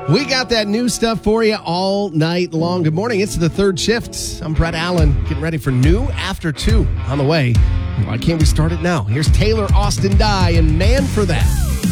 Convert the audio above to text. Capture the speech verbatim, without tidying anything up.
We got that new stuff for you all night long. Good morning. It's the third shift. I'm Brett Allen, getting ready for new After Two on the way. Why can't we start it now? Here's Taylor Austin Dye and Man for That.